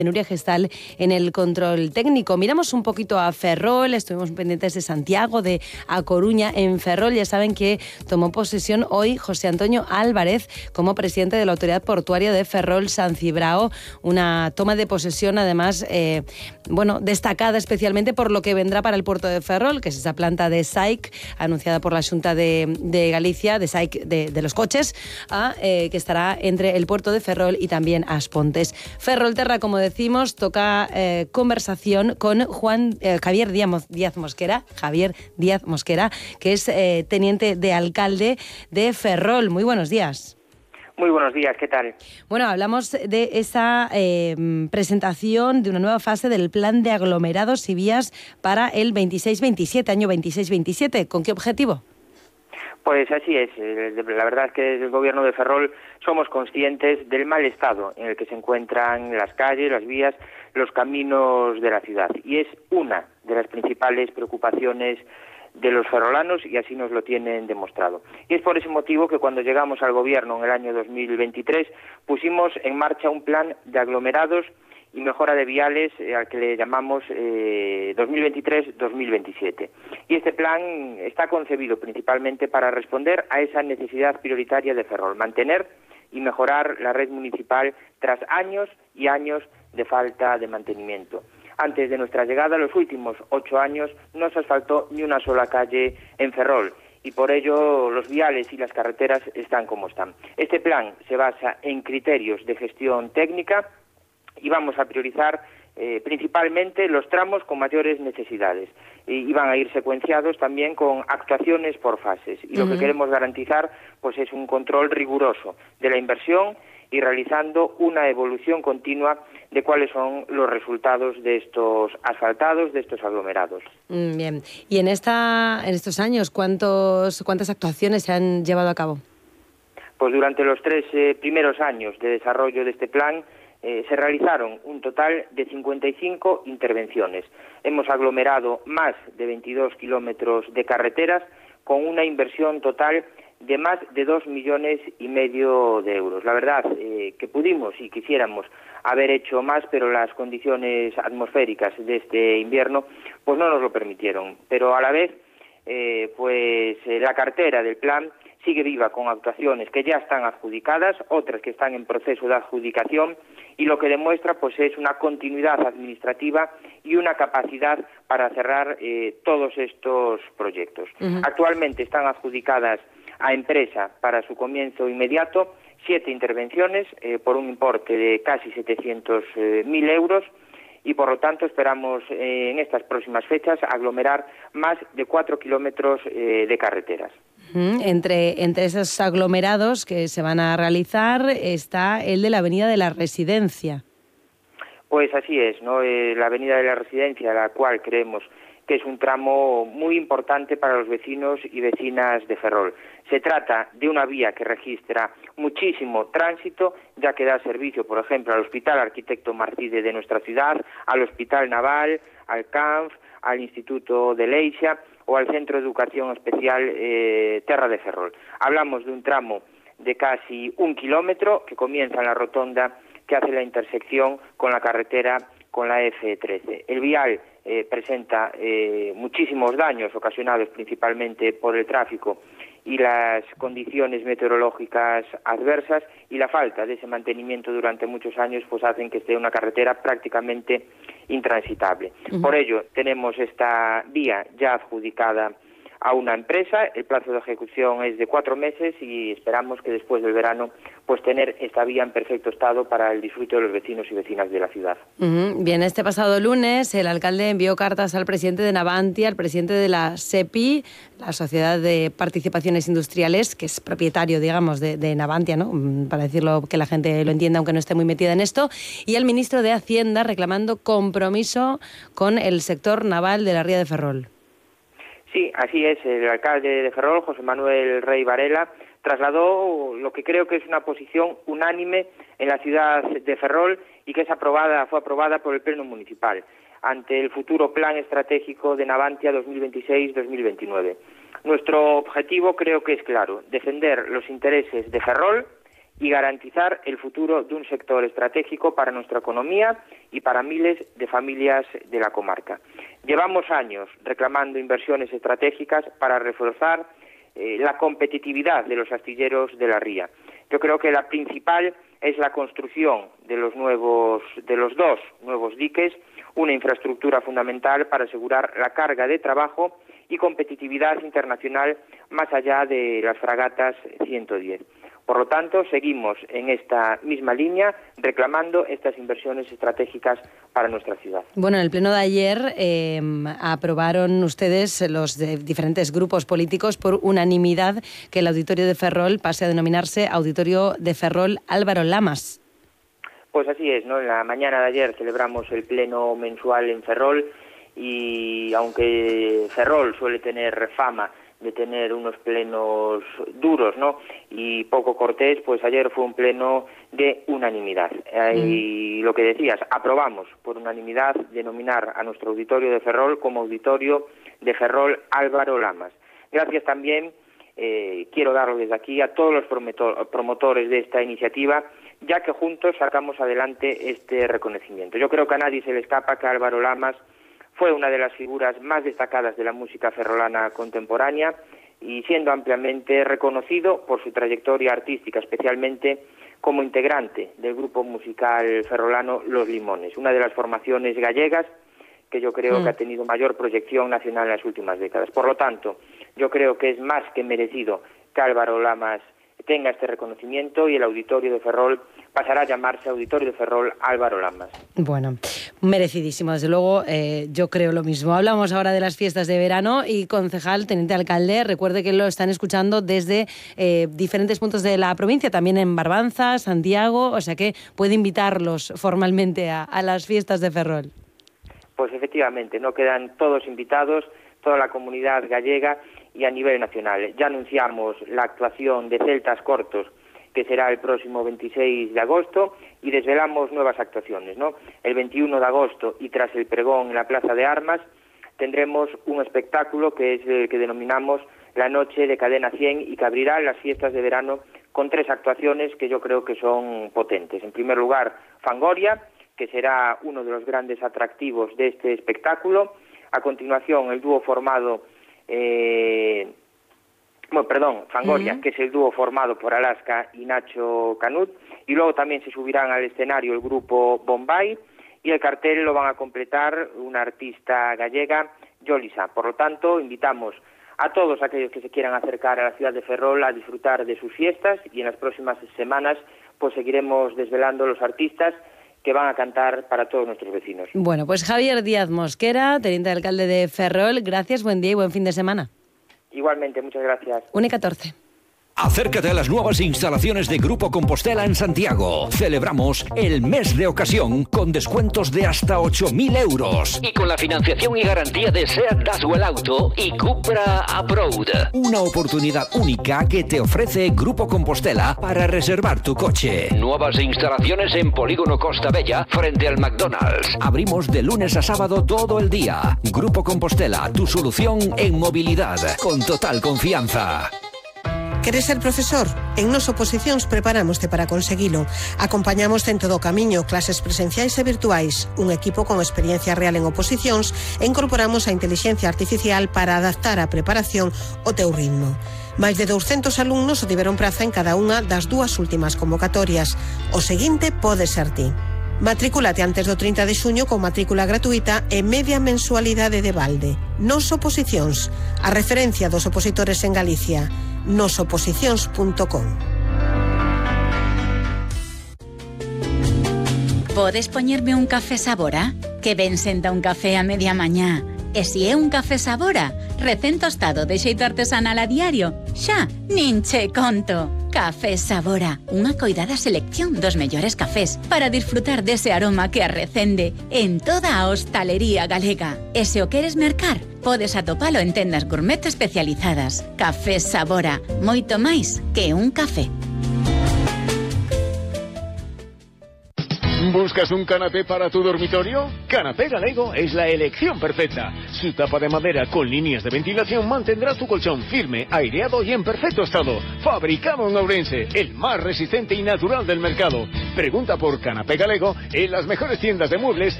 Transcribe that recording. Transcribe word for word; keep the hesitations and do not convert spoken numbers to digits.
Nuria Gestal en el control técnico. Miramos un poquito a Ferrol, estuvimos pendientes de Santiago, de A Coruña. En Ferrol ya saben que tomó posesión hoy José Antonio Álvarez como presidente de la Autoridad Portuaria de Ferrol-San Cibrao, una toma de posesión además eh, bueno, destacada especialmente por lo que vendrá para el puerto de Ferrol, que es esa planta de S A I C anunciada por la Xunta de, de Galicia, de S A I C de, de los coches, a, eh, que estará entre el puerto de Ferrol y también As Pontes. Ferrolterra, como decía, decimos, toca eh, conversación con Juan eh, Javier Díaz, Díaz Mosquera, Javier Díaz Mosquera, que es eh, teniente de alcalde de Ferrol. Muy buenos días. Muy buenos días, ¿qué tal? Bueno, hablamos de esa eh, presentación de una nueva fase del plan de aglomerados y vías para el veintiséis veintisiete, año veintiséis veintisiete. ¿Con qué objetivo? Pues así es. La verdad es que desde el gobierno de Ferrol somos conscientes del mal estado en el que se encuentran las calles, las vías, los caminos de la ciudad. Y es una de las principales preocupaciones de los ferrolanos y así nos lo tienen demostrado. Y es por ese motivo que cuando llegamos al gobierno en el año dos mil veintitrés pusimos en marcha un plan de aglomerados y mejora de viales eh, al que le llamamos eh, dos mil veintitrés dos mil veintisiete. Y este plan está concebido principalmente para responder a esa necesidad prioritaria de Ferrol, mantener y mejorar la red municipal tras años y años de falta de mantenimiento. Antes de nuestra llegada, los últimos ocho años, no se asfaltó ni una sola calle en Ferrol, y por ello los viales y las carreteras están como están. Este plan se basa en criterios de gestión técnica y vamos a priorizar eh, principalmente los tramos con mayores necesidades y, y van a ir secuenciados también con actuaciones por fases. Y uh-huh. Lo que queremos garantizar pues es un control riguroso de la inversión y realizando una evolución continua de cuáles son los resultados de estos asfaltados, de estos aglomerados. Mm, bien. Y en esta en estos años, ¿cuántos cuántas actuaciones se han llevado a cabo? Pues durante los tres eh, primeros años de desarrollo de este plan Eh, se realizaron un total de cincuenta y cinco intervenciones. Hemos aglomerado más de veintidós kilómetros de carreteras con una inversión total de más de dos millones y medio de euros. La verdad eh, que pudimos y quisiéramos haber hecho más, pero las condiciones atmosféricas de este invierno pues no nos lo permitieron. Pero a la vez, eh, pues eh, la cartera del plan sigue viva con actuaciones que ya están adjudicadas, otras que están en proceso de adjudicación, y lo que demuestra pues es una continuidad administrativa y una capacidad para cerrar eh, todos estos proyectos. Uh-huh. Actualmente están adjudicadas a empresa para su comienzo inmediato siete intervenciones eh, por un importe de casi setecientos mil euros, y por lo tanto esperamos eh, en estas próximas fechas aglomerar más de cuatro kilómetros eh, de carreteras. Uh-huh. Entre, entre esos aglomerados que se van a realizar está el de la Avenida de la Residencia. Pues así es, ¿no? Eh, la Avenida de la Residencia, la cual creemos que es un tramo muy importante para los vecinos y vecinas de Ferrol. Se trata de una vía que registra muchísimo tránsito, ya que da servicio, por ejemplo, al Hospital Arquitecto Marcide de nuestra ciudad, al Hospital Naval, al C A N F, al Instituto de Leixa o al Centro de Educación Especial eh, Terra de Ferrol. Hablamos de un tramo de casi un kilómetro que comienza en la rotonda que hace la intersección con la carretera con la F trece. El vial eh, presenta eh, muchísimos daños ocasionados principalmente por el tráfico y las condiciones meteorológicas adversas, y la falta de ese mantenimiento durante muchos años pues hacen que esté una carretera prácticamente intransitable. Uh-huh. Por ello tenemos esta vía ya adjudicada a una empresa. El plazo de ejecución es de cuatro meses y esperamos que después del verano pues tener esta vía en perfecto estado para el disfrute de los vecinos y vecinas de la ciudad. Uh-huh. Bien, este pasado lunes el alcalde envió cartas al presidente de Navantia, al presidente de la SEPI, la Sociedad de Participaciones Industriales, que es propietario, digamos, de, de Navantia, ¿no? Para decirlo que la gente lo entienda, aunque no esté muy metida en esto, y al ministro de Hacienda reclamando compromiso con el sector naval de la Ría de Ferrol. Sí, así es. El alcalde de Ferrol, José Manuel Rey Varela, trasladó lo que creo que es una posición unánime en la ciudad de Ferrol y que es aprobada, fue aprobada por el Pleno Municipal ante el futuro Plan Estratégico de Navantia dos mil veintiséis dos mil veintinueve. Nuestro objetivo creo que es claro: defender los intereses de Ferrol y garantizar el futuro de un sector estratégico para nuestra economía y para miles de familias de la comarca. Llevamos años reclamando inversiones estratégicas para reforzar eh, la competitividad de los astilleros de la ría. Yo creo que la principal es la construcción de los nuevos, de los dos nuevos diques, una infraestructura fundamental para asegurar la carga de trabajo y competitividad internacional más allá de las fragatas ciento diez. Por lo tanto, seguimos en esta misma línea reclamando estas inversiones estratégicas para nuestra ciudad. Bueno, en el pleno de ayer eh, aprobaron ustedes, los de diferentes grupos políticos, por unanimidad que el Auditorio de Ferrol pase a denominarse Auditorio de Ferrol Álvaro Lamas. Pues así es, ¿no? En la mañana de ayer celebramos el pleno mensual en Ferrol y aunque Ferrol suele tener fama de tener unos plenos duros, ¿no?, y poco cortés, pues ayer fue un pleno de unanimidad. Mm. Y lo que decías, aprobamos por unanimidad denominar a nuestro auditorio de Ferrol como Auditorio de Ferrol Álvaro Lamas. Gracias también, eh, quiero darlo desde aquí, a todos los promotores de esta iniciativa, ya que juntos sacamos adelante este reconocimiento. Yo creo que a nadie se le escapa que Álvaro Lamas fue una de las figuras más destacadas de la música ferrolana contemporánea y siendo ampliamente reconocido por su trayectoria artística, especialmente como integrante del grupo musical ferrolano Los Limones, una de las formaciones gallegas que yo creo mm. que ha tenido mayor proyección nacional en las últimas décadas. Por lo tanto, yo creo que es más que merecido que Álvaro Lamas tenga este reconocimiento y el Auditorio de Ferrol pasará a llamarse Auditorio de Ferrol Álvaro Lamas. Bueno, merecidísimo, desde luego, eh, yo creo lo mismo. Hablamos ahora de las fiestas de verano y, concejal, teniente alcalde, recuerde que lo están escuchando desde eh, diferentes puntos de la provincia, también en Barbanza, Santiago, o sea que puede invitarlos formalmente a, a las fiestas de Ferrol. Pues efectivamente, no quedan todos invitados, toda la comunidad gallega y a nivel nacional. Ya anunciamos la actuación de Celtas Cortos, que será el próximo veintiséis de agosto, y desvelamos nuevas actuaciones, ¿no? El veintiuno de agosto, y tras el pregón en la Plaza de Armas, tendremos un espectáculo que es el que denominamos la Noche de Cadena cien y que abrirá las fiestas de verano con tres actuaciones que yo creo que son potentes. En primer lugar, Fangoria, que será uno de los grandes atractivos de este espectáculo. A continuación, el dúo formado Eh, bueno, perdón, Fangoria, uh-huh. que es el dúo formado por Alaska y Nacho Canut, y luego también se subirán al escenario el grupo Bombay, y el cartel lo van a completar una artista gallega, Yolisa. Por lo tanto, invitamos a todos aquellos que se quieran acercar a la ciudad de Ferrol a disfrutar de sus fiestas, y en las próximas semanas pues seguiremos desvelando los artistas que van a cantar para todos nuestros vecinos. Bueno, pues Javier Díaz Mosquera, teniente alcalde de Ferrol, gracias, buen día y buen fin de semana. Igualmente, muchas gracias. una y catorce. Acércate a las nuevas instalaciones de Grupo Compostela en Santiago. Celebramos el mes de ocasión con descuentos de hasta ocho mil euros. Y con la financiación y garantía de SEAT Daswell Auto y Cupra Abroad. Una oportunidad única que te ofrece Grupo Compostela para reservar tu coche. Nuevas instalaciones en Polígono Costa Bella frente al McDonald's. Abrimos de lunes a sábado todo el día. Grupo Compostela, tu solución en movilidad. Con total confianza. Queres ser profesor? En Nos Oposicións preparámoste para conseguilo. Acompañamoste en todo o camiño, clases presenciais e virtuais, un equipo con experiencia real en oposicións e incorporamos a inteligencia artificial para adaptar a preparación ao teu ritmo. Máis de douscentos alumnos obtiveron praza en cada unha das dúas últimas convocatorias. O seguinte pode ser ti. Matricúlate antes do trinta de xuño con matrícula gratuita e media mensualidade de balde. Nos Oposicións, a referencia dos opositores en Galicia. nos oposicións punto com. Podes poñerme un café Sabora? Que ben senta un café a media mañá. E se é un café Sabora, recén tostado de xeito artesanal a diario, xa, nin che conto. Café Sabora, unha coidada selección dos mellores cafés para disfrutar dese aroma que arrecende en toda a hostalería galega. E se o queres mercar, podes atopalo en tendas gourmet especializadas. Café Sabora, moito máis que un café. ¿Buscas un canapé para tu dormitorio? Canapé Galego es la elección perfecta. Su tapa de madera con líneas de ventilación mantendrá tu colchón firme, aireado y en perfecto estado. Fabricado en Ourense, el más resistente y natural del mercado. Pregunta por Canapé Galego en las mejores tiendas de muebles